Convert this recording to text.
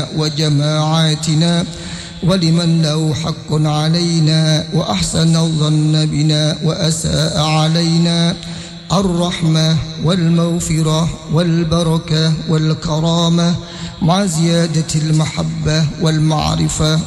وجماعاتنا ولمن له حق علينا وأحسن الظن بنا وأساء علينا الرحمة والمغفرة والبركة والكرامة مع زيادة المحبة والمعرفة